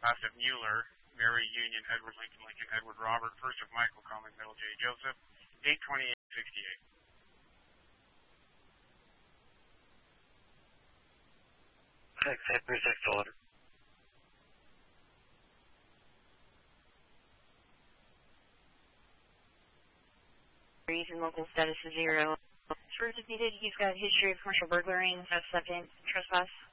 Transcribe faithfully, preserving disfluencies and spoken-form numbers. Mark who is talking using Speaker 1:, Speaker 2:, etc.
Speaker 1: passive Mueller, Mary Union, Edward Lincoln, Lincoln, Edward Robert, first of Michael, Common, Middle J Joseph, eight twenty-eight sixty-eight.
Speaker 2: six, eight three six, order.
Speaker 3: Reason local status is zero. Search is needed. He's got a history of commercial burglary and second trespass.